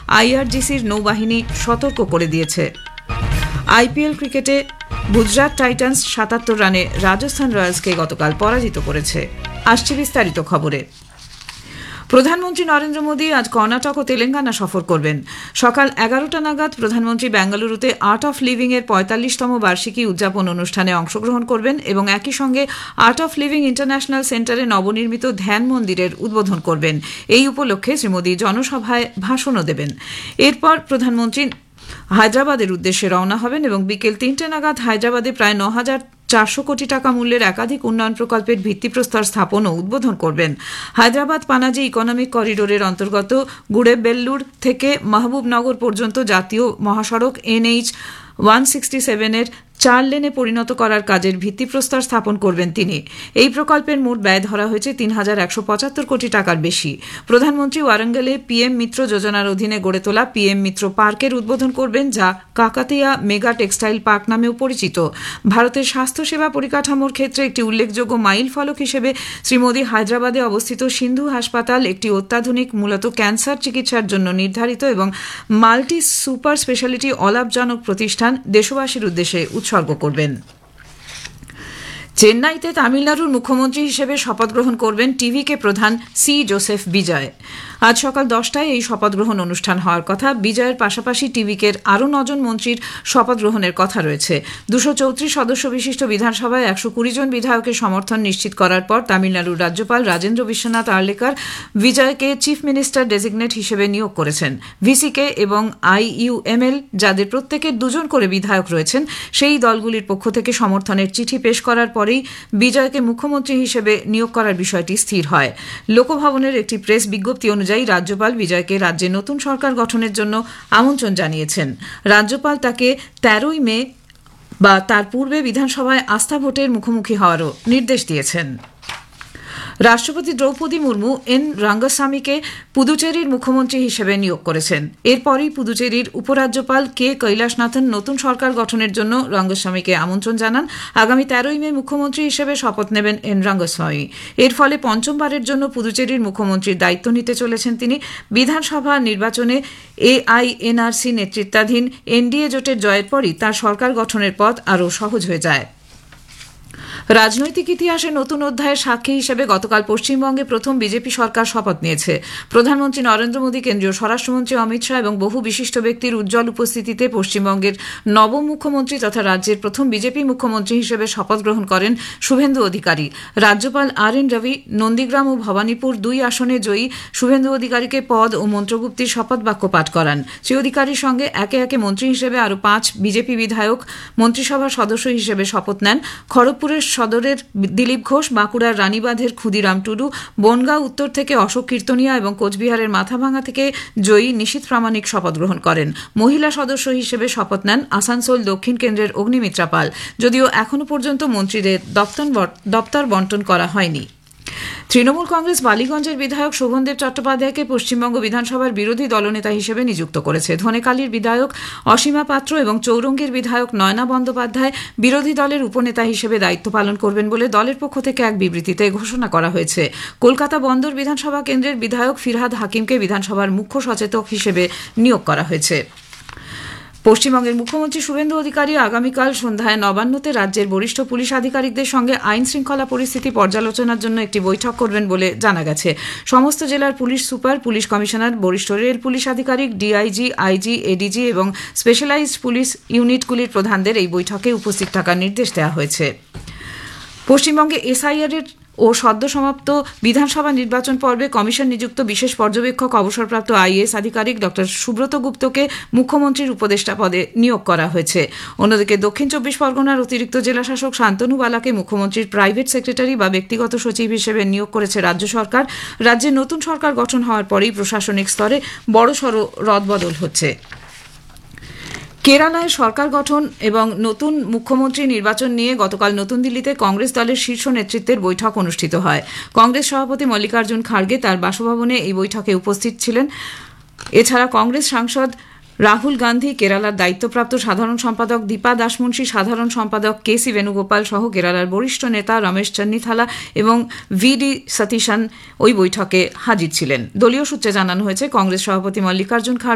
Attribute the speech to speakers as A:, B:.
A: আইআরজিসির নৌবাহিনী সতর্ক করে দিয়েছে। আইপিএল ক্রিকেটে গুজরাট টাইটান্স ৭৭ রানে রাজস্থান রয়্যালসকে গতকাল পরাজিত করেছে। আসছে বিস্তারিত খবরে। প্রধানমন্ত্রী নরেন্দ্র মোদী আজ কর্ণাটক ও তেলেঙ্গানা সফর করবেন। সকাল ১১টা নাগাদ প্রধানমন্ত্রী বেঙ্গালুরুতে আর্ট অফ লিভিং এর ৪৫তম বার্ষিকী উদযাপন অনুষ্ঠানে অংশগ্রহণ করবেন এবং একই সঙ্গে আর্ট অফ লিভিং ইন্টারন্যাশনাল সেন্টারে নবনির্মিত ধ্যান মন্দিরের উদ্বোধন করবেন। এই উপলক্ষে শ্রী মোদী জনসভায় ভাষণও দেবেন। এরপর প্রধানমন্ত্রী হায়দ্রাবাদের উদ্দেশ্যে রওনা হবেন এবং বিকেল ৩টে নাগাদ হায়দ্রাবাদে প্রায় ৯,৪০০ কোটি টাকা মূল্যের একাধিক উন্নয়ন প্রকল্পের ভিত্তিপ্রস্তর স্থাপন ও উদ্বোধন করবেন। হায়দ্রাবাদ পানাজি ইকোনমিক করিডোরের অন্তর্গত গুড়েবেল্লুর থেকে মাহবুবনগর পর্যন্ত জাতীয় মহাসড়ক NH 167 এর ৪ লেনে পরিণত করার কাজের ভিত্তিপ্রস্তর স্থাপন করবেন তিনি। এই প্রকল্পের মোট ব্যয় ধরা হয়েছে ৩,১৭৫ কোটি টাকার বেশি। প্রধানমন্ত্রী ওয়ারাঙ্গলে পিএম মিত্র যোজনার অধীনে গড়ে তোলা পিএম মিত্র পার্কের উদ্বোধন করবেন, যা কাকাতিয়া মেগা টেক্সটাইল পার্ক নামেও পরিচিত। ভারতের স্বাস্থ্যসেবা পরিকাঠামোর ক্ষেত্রে একটি উল্লেখযোগ্য মাইল ফলক হিসেবে শ্রী মোদী হায়দ্রাবাদে অবস্থিত সিন্ধু হাসপাতাল, একটি অত্যাধুনিক মূলত ক্যান্সার চিকিৎসার জন্য নির্ধারিত এবং মাল্টি সুপার স্পেশালিটি অলাভজনক প্রতিষ্ঠান, দেশবাসীর উদ্দেশ্যে উৎসর্গ করবেন। চেন্নাইতে তামিলনাড়ুর মুখ্যমন্ত্রী হিসেবে শপথ গ্রহণ করবেন টিভিকে প্রধান সি জোসেফ বিজয়। আজ সকাল ১০টায় এই শপথ গ্রহণ অনুষ্ঠান হওয়ার কথা। বিজয়ের পাশাপাশি টিভিকের আরও ৯ মন্ত্রীর শপথ গ্রহণের কথা রয়েছে। ২৩৪ সদস্য বিশিষ্ট বিধানসভায় ১২০ জন বিধায়কের সমর্থন নিশ্চিত করার পর তামিলনাড়ুর রাজ্যপাল রাজেন্দ্র বিশ্বনাথ আর্লেকার বিজয়কে চিফ মিনিস্টার ডেজিগনেট হিসেবে নিয়োগ করেছেন। ভিসিকে এবং IUML, যাদের প্রত্যেকের ২ জন করে বিধায়ক রয়েছেন, সেই দলগুলির পক্ষ থেকে সমর্থনের চিঠি পেশ করার পরেই বিজয়কে মুখ্যমন্ত্রী হিসেবে নিয়োগ করার বিষয়টি স্থির হয়। লোকভবনের একটি প্রেস বিজ্ঞপ্তি অনুযায়ী রাজ্যপাল বিজয়কে রাজ্যে নতুন সরকার গঠনের জন্য আমন্ত্রণ জানিয়েছেন। রাজ্যপাল তাকে ১৩ই মে বা তার পূর্বে বিধানসভায় আস্থা ভোটের মুখোমুখি হওয়ারও নির্দেশ দিয়েছেন। রাষ্ট্রপতি দ্রৌপদী মুর্মু এন রঙ্গস্বামীকে পুদুচেরির মুখ্যমন্ত্রী হিসেবে নিয়োগ করেছেন। এরপরই পুদুচেরির উপরাজ্যপাল কে কৈলাসনাথন নতুন সরকার গঠনের জন্য রঙ্গস্বামীকে আমন্ত্রণ জানান। আগামী ১৩ই মে মুখ্যমন্ত্রী হিসেবে শপথ নেবেন এন রঙ্গস্বামী। এর ফলে পঞ্চমবারের জন্য পুদুচেরির মুখ্যমন্ত্রীর দায়িত্ব নিতে চলেছেন তিনি। বিধানসভা নির্বাচনে AINRC নেতৃত্বাধীন NDA জোটের জয়ের পরই তার সরকার গঠনের পথ আরও সহজ হয়ে যায়। রাজনৈতিক ইতিহাসে নতুন অধ্যায়ের সাক্ষী হিসেবে গতকাল পশ্চিমবঙ্গে প্রথম বিজেপি সরকার শপথ নিয়েছে। প্রধানমন্ত্রী নরেন্দ্র মোদী, কেন্দ্রীয় স্বরাষ্ট্রমন্ত্রী অমিত শাহ এবং বহু বিশিষ্ট ব্যক্তির উজ্জ্বল উপস্থিতিতে পশ্চিমবঙ্গের নবম মুখ্যমন্ত্রী তথা রাজ্যের প্রথম বিজেপি মুখ্যমন্ত্রী হিসেবে শপথ গ্রহণ করেন শুভেন্দু অধিকারী। রাজ্যপাল RN রবি নন্দীগ্রাম ও ভবানীপুর ২ আসনে জয়ী শুভেন্দু অধিকারীকে পদ ও মন্ত্রগুপ্তির শপথ বাক্য পাঠ করান। শ্রী অধিকারীর সঙ্গে একে একে মন্ত্রী হিসেবে আরও ৫ বিজেপি বিধায়ক মন্ত্রিসভার সদস্য হিসেবে শপথ নেন। খড়গপুরের সদরের দিলীপ ঘোষ, বাঁকুড়ার রানীবাঁধের ক্ষুদিরাম টুডু, বনগাঁ উত্তর থেকে অশোক কীর্তনিয়া এবং কোচবিহারের মাথাভাঙা থেকে জয়ী নিশীথ প্রামাণিক শপথ গ্রহণ করেন। মহিলা সদস্য হিসেবে শপথ নেন আসানসোল দক্ষিণ কেন্দ্রের অগ্নিমিত্রা পাল। যদিও এখনও পর্যন্ত মন্ত্রীদের দপ্তর বন্টন করা হয়নি। তৃণমূল কংগ্রেস বালিগঞ্জের বিধায়ক শোভনদেব চট্টোপাধ্যায়কে পশ্চিমবঙ্গ বিধানসভার বিরোধী দলনেতা হিসেবে নিযুক্ত করেছে। ধনেকালির বিধায়ক অসীমা পাত্র এবং চৌরঙ্গীর বিধায়ক নয়না বন্দ্যোপাধ্যায় বিরোধী দলের উপনেতা হিসেবে দায়িত্ব পালন করবেন বলে দলের পক্ষ থেকে এক বিবৃতিতে ঘোষণা করা হয়েছে। কলকাতা বন্দর বিধানসভা কেন্দ্রের বিধায়ক ফিরহাদ হাকিমকে বিধানসভার মুখ্য সচেতক হিসেবে নিয়োগ করা হয়েছে। পশ্চিমবঙ্গের মুখ্যমন্ত্রী শুভেন্দু অধিকারী আগামীকাল সন্ধ্যায় নবান্নতে রাজ্যের বরিষ্ঠ পুলিশ আধিকারিকদের সঙ্গে আইন শৃঙ্খলা পরিস্থিতি পর্যালোচনার জন্য একটি বৈঠক করবেন বলে জানা গেছে। সমস্ত জেলার police super, police commissioner, বরিষ্ঠ rail police আধিকারিক, DIG, IG, ADG এবং স্পেশালাইজড পুলিশ ইউনিটগুলির প্রধানদের এই বৈঠকে উপস্থিত থাকার নির্দেশ দেওয়া হয়েছে। পশ্চিমবঙ্গে SIR এর ও সদ্য সমাপ্ত বিধানসভা নির্বাচন পর্বে কমিশন নিযুক্ত বিশেষ পর্যবেক্ষক অবসরপ্রাপ্ত IAS আধিকারিক ডক্টর সুব্রত গুপ্তকে মুখ্যমন্ত্রীর উপদেষ্টা পদে নিয়োগ করা হয়েছে। অন্যদিকে দক্ষিণ ২৪ পরগনার অতিরিক্ত জেলাশাসক শান্তনু বালাকে মুখ্যমন্ত্রীর প্রাইভেট সেক্রেটারি বা ব্যক্তিগত সচিব হিসেবে নিয়োগ করেছে রাজ্য সরকার। রাজ্যে নতুন সরকার গঠন হওয়ার পরেই প্রশাসনিক স্তরে বড়সড় রদবদল হচ্ছে। কেরালায় সরকার গঠন এবং নতুন মুখ্যমন্ত্রী নির্বাচন নিয়ে গতকাল নতুন দিল্লিতে কংগ্রেস দলের শীর্ষ নেতৃত্বের বৈঠক অনুষ্ঠিত হয়। কংগ্রেস সভাপতি মল্লিকার্জুন খাড়গে তার বাসভবনে এই বৈঠকে উপস্থিত ছিলেন। এছাড়া কংগ্রেস সাংসদ রাহুল গান্ধী, কেরালার দায়িত্বপ্রাপ্ত সাধারণ সম্পাদক দীপা দাসমুন্সি, সাধারণ সম্পাদক KC বেণুগোপাল সহ কেরালার বরিষ্ঠ নেতা রমেশ চেন্নিথালা এবং VD সতীশন ওই বৈঠকে হাজির ছিলেন। দলীয় সূত্রে জানানো হয়েছে, কংগ্রেস সভাপতি মল্লিকার্জুন